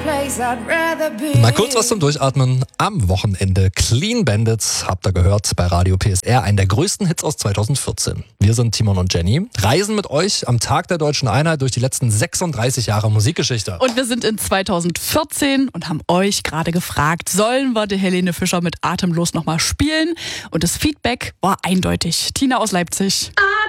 Mal kurz was zum Durchatmen. Am Wochenende Clean Bandits, habt ihr gehört, bei Radio PSR, einen der größten Hits aus 2014. Wir sind Timon und Jenny, reisen mit euch am Tag der Deutschen Einheit durch die letzten 36 Jahre Musikgeschichte. Und wir sind in 2014 und haben euch gerade gefragt, sollen wir die Helene Fischer mit Atemlos nochmal spielen? Und das Feedback war eindeutig. Tina aus Leipzig.